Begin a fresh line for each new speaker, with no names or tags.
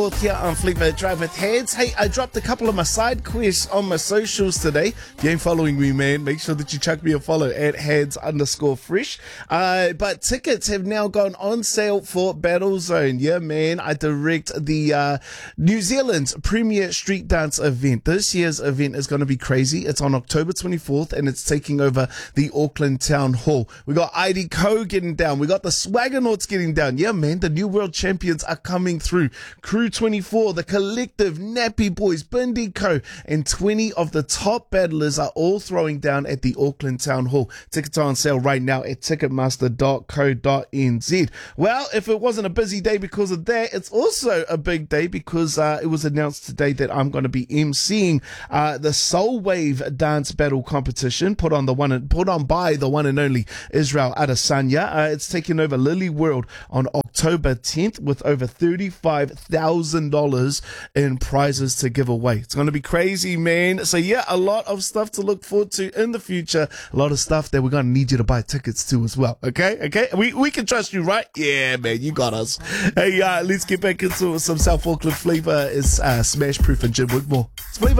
Here on Fleetwood Drive with Heads. Hey, I dropped a couple of my side quests on my socials today. If you ain't following me, man, make sure that you chuck me a follow at Heads_fresh. But tickets have now gone on sale for Battle Zone. Yeah, man, I direct the New Zealand's premier street dance event. This year's event is going to be crazy. It's on October 24th and it's taking over the Auckland Town Hall. We got IDCO getting down. We got the Swagonauts getting down. Yeah, man, the new world champions are coming through. Crew 24, the Collective, Nappy Boys, Bindi Co, and 20 of the top battlers are all throwing down at the Auckland Town Hall. Tickets are on sale right now at ticketmaster.co.nz. Well, if it wasn't a busy day because of that, it's also a big day because it was announced today that I'm going to be emceeing the Soul Wave dance battle competition put on by the one and only Israel Adesanya. It's taking over Lily World on October 10th with over $35,000 in prizes to give away. It's going to be crazy, man. So yeah, a lot of stuff to look forward to in the future. A lot of stuff that we're going to need you to buy tickets to as well. Okay? We can trust you, right? Yeah, man, you got us. Hey, let's get back into some South Auckland flavor. It's Smash Proof and Jim Wigmore. It's flavor.